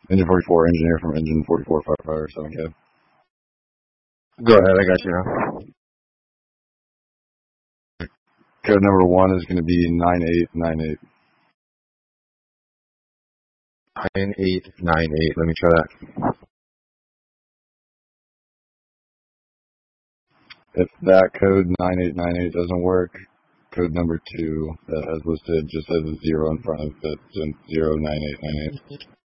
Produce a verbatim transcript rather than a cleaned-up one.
Engine forty-four, engineer from engine forty-four, firefighter, seven K. Go ahead, I got you now. Code number one is going to be nine eight nine eight. nine eight nine eight, let me try that. If that code nine eight nine eight doesn't work, code number two that has listed just has a zero in front of it, so zero nine eight nine eight.